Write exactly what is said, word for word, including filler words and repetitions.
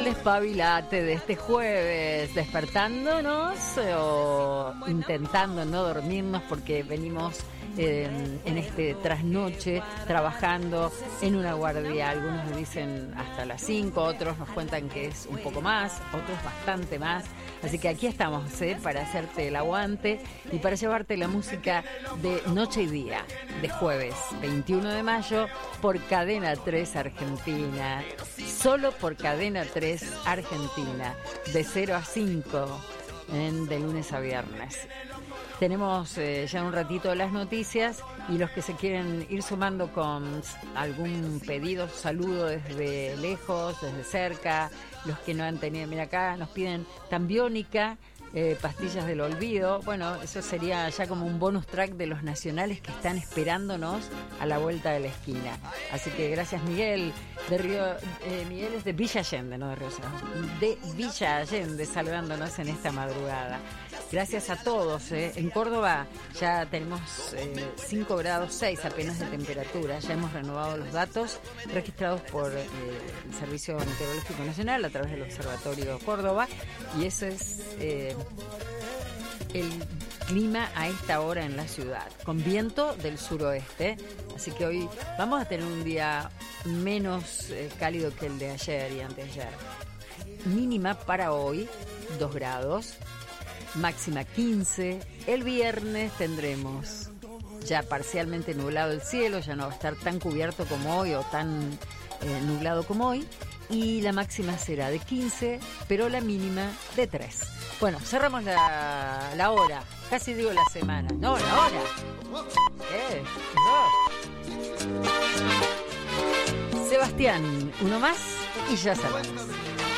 espabilate de este jueves, despertándonos eh, o intentando no dormirnos porque venimos eh, en este trasnoche trabajando en una guardia. Algunos me dicen hasta las cinco, otros nos cuentan que es un poco más, otros bastante más. Así que aquí estamos ¿eh? para hacerte el aguante y para llevarte la música de Noche y Día, de jueves veintiuno de mayo, por Cadena tres Argentina. Solo por Cadena tres Argentina, de cero a cinco, en, de lunes a viernes. Tenemos eh, ya un ratito las noticias y los que se quieren ir sumando con algún pedido, saludo desde lejos, desde cerca, los que no han tenido, mira acá nos piden Tambiónica, eh, pastillas del olvido. Bueno, eso sería ya como un bonus track de los nacionales que están esperándonos a la vuelta de la esquina. Así que gracias Miguel, de Río, eh, Miguel es de Villa Allende, no de Río Ceballos, de Villa Allende, saludándonos en esta madrugada. Gracias a todos. ¿eh? En Córdoba ya tenemos eh, cinco grados seis apenas de temperatura. Ya hemos renovado los datos registrados por eh, el Servicio Meteorológico Nacional a través del Observatorio Córdoba. Y ese es eh, el clima a esta hora en la ciudad, con viento del suroeste. Así que hoy vamos a tener un día menos eh, cálido que el de ayer y anteayer. Mínima para hoy, dos grados. Máxima quince. El viernes tendremos ya parcialmente nublado el cielo, ya no va a estar tan cubierto como hoy o tan eh, nublado como hoy. Y la máxima será de quince, pero la mínima de tres. Bueno, cerramos la, la hora, casi digo la semana. No, la hora. Eh, no. Sebastián, uno más y ya sabemos.